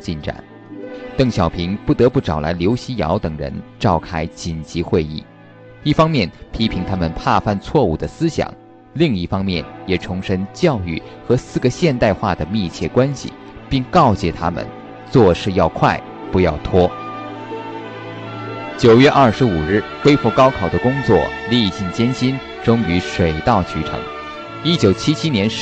进展。邓小平不得不找来刘希尧等人召开紧急会议，一方面批评他们怕犯错误的思想，另一方面也重申教育和4个现代化的密切关系，并告诫他们做事要快，不要拖。9月25日，恢复高考的工作历尽艰辛，终于水到渠成。1977年